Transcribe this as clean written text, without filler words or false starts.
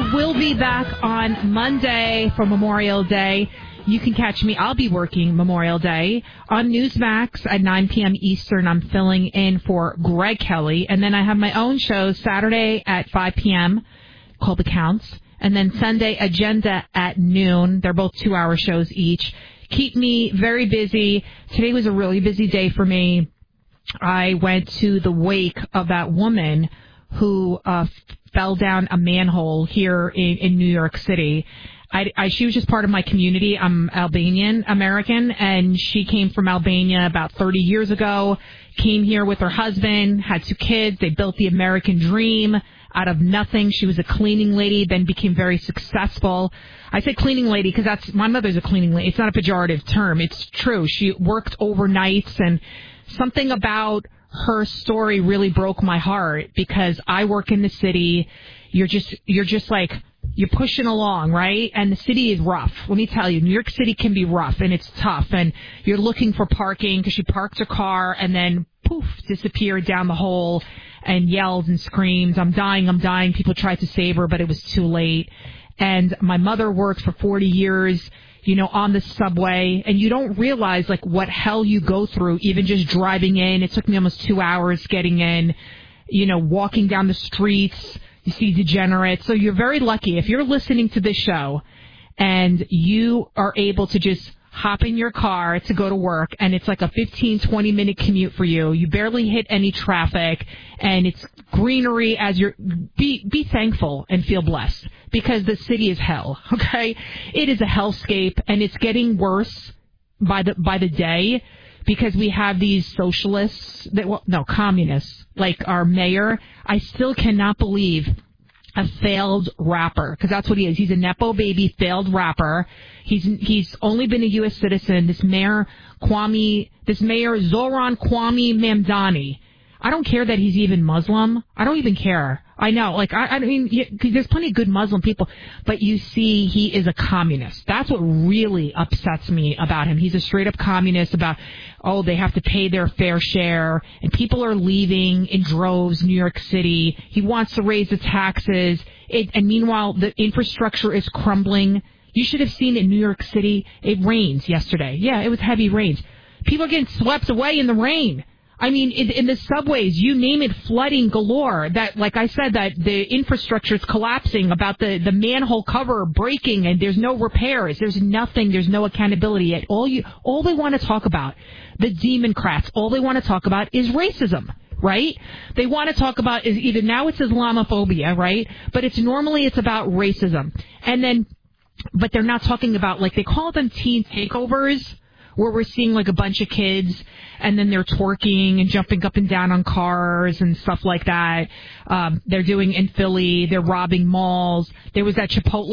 will be back on Monday for Memorial Day. You can catch me. I'll be working Memorial Day on Newsmax at 9 p.m. Eastern. I'm filling in for Greg Kelly. And then I have my own show Saturday at 5 p.m. called The Counts. And then Sunday, Agenda at noon. They're both 2-hour shows each. Keep me very busy. Today was a really busy day for me. I went to the wake of that woman who fell down a manhole here in New York City. She was just part of my community. I'm Albanian American, and she came from Albania about 30 years ago, came here with her husband, had 2 kids. They built the American dream out of nothing. She was a cleaning lady, then became very successful. I say cleaning lady because my mother's a cleaning lady. It's not a pejorative term. It's true. She worked overnights, and something about her story really broke my heart because I work in the city. You're just like, you're pushing along, right? And the city is rough. Let me tell you, New York City can be rough, and it's tough. And you're looking for parking because she parked her car and then, poof, disappeared down the hole and yelled and screamed, I'm dying, I'm dying. People tried to save her, but it was too late. And my mother worked for 40 years, on the subway, and you don't realize, like, what hell you go through even just driving in. It took me almost 2 hours getting in, walking down the streets. You see degenerates. So you're very lucky if you're listening to this show and you are able to just hop in your car to go to work, and it's like a 15, 20-minute commute for you. You barely hit any traffic, and it's greenery as you're... Be thankful and feel blessed, because the city is hell, okay? It is a hellscape, and it's getting worse by the day, because we have these socialists, communists, like our mayor. I still cannot believe a failed rapper, because that's what he is. He's a Nepo baby, failed rapper. He's only been a U.S. citizen. This mayor, Zoran Kwame Mamdani. I don't care that he's even Muslim. I don't even care. I know, I mean, there's plenty of good Muslim people, but you see, he is a communist. That's what really upsets me about him. He's a straight-up communist about, they have to pay their fair share, and people are leaving in droves, New York City. He wants to raise the taxes, and meanwhile, the infrastructure is crumbling. You should have seen in New York City, it rained yesterday. Yeah, it was heavy rains. People are getting swept away in the rain. I mean, in the subways, you name it, flooding galore. That, like I said, that the infrastructure is collapsing, about the manhole cover breaking, and there's no repairs. There's nothing. There's no accountability yet. All they want to talk about, the Democrats, all they want to talk about is racism, right? They want to talk about is either now it's Islamophobia, right? But it's about racism. And then, but they're not talking about, like, they call them teen takeovers, where we're seeing like a bunch of kids and then they're twerking and jumping up and down on cars and stuff like that. They're doing in Philly. They're robbing malls. There was that Chipotle